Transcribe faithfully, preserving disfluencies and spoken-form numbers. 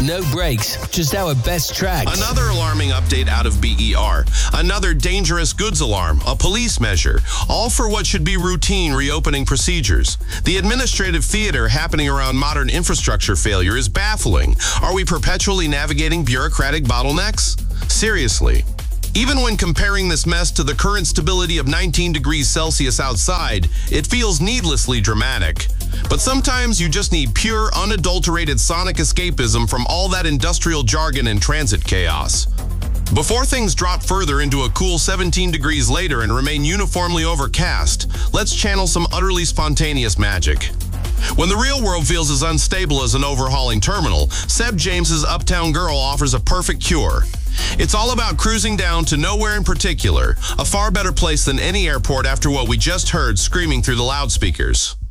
No breaks, just our best tracks. Another alarming update out of B E R. Another dangerous goods alarm, a police measure, all for what should be routine reopening procedures. The administrative theater happening around modern infrastructure failure is baffling. Are we perpetually navigating bureaucratic bottlenecks? Seriously. Even when comparing this mess to the current stability of nineteen degrees Celsius outside, it feels needlessly dramatic. But sometimes you just need pure, unadulterated sonic escapism from all that industrial jargon and transit chaos. Before things drop further into a cool seventeen degrees later and remain uniformly overcast, let's channel some utterly spontaneous magic. When the real world feels as unstable as an overhauling terminal, Seb James's Uptown Girl offers a perfect cure. It's all about cruising down to nowhere in particular, a far better place than any airport after what we just heard screaming through the loudspeakers.